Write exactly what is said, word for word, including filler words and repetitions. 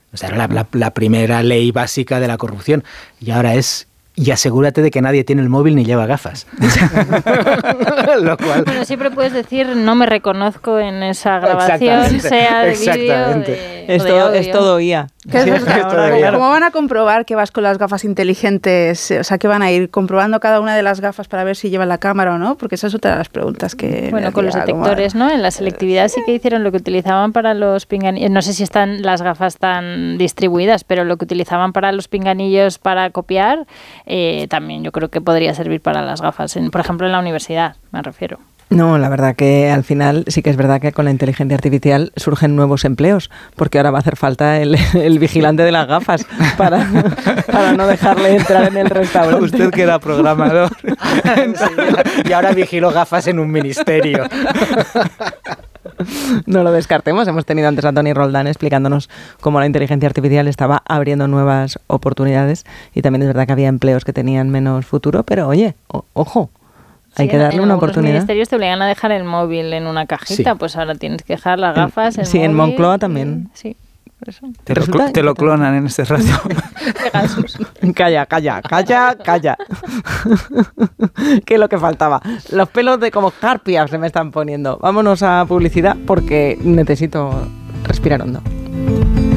O sea, era la, la, la primera ley básica de la corrupción. Y ahora es... Y asegúrate de que nadie tiene el móvil ni lleva gafas. Lo cual... Bueno, siempre puedes decir, no me reconozco en esa grabación, sea de vídeo de, es, de todo, audio. es todo I A. ¿Qué Sí, es es ahora, todo ¿cómo van a comprobar que vas con las gafas inteligentes? O sea, que van a ir comprobando cada una de las gafas para ver si llevan la cámara o no, porque esa es otra de las preguntas que... Bueno, con los detectores, ¿no? En la selectividad sí que hicieron lo que utilizaban para los pinganillos. No sé si están las gafas tan distribuidas, pero lo que utilizaban para los pinganillos para copiar, eh, también yo creo que podría servir para las gafas. En, por ejemplo, en la universidad, me refiero. No, la verdad que al final sí que es verdad que con la inteligencia artificial surgen nuevos empleos, porque ahora va a hacer falta el, el vigilante de las gafas para, para no dejarle entrar en el restaurante. Usted que era programador y ahora vigilo gafas en un ministerio. No lo descartemos. Hemos tenido antes a Toni Roldán explicándonos cómo la inteligencia artificial estaba abriendo nuevas oportunidades y también es verdad que había empleos que tenían menos futuro, pero oye, o, ojo. Hay sí, que darle en una algunos oportunidad. Los ministerios te obligan a dejar el móvil en una cajita, sí. Pues ahora tienes que dejar las gafas, el Sí, móvil, en Moncloa también. Sí, por eso. Te lo, cl- te lo clonan en este rato. Calla, calla, calla, calla. ¿Qué es lo que faltaba? Los pelos de como carpias se me están poniendo. Vámonos a publicidad porque necesito respirar hondo.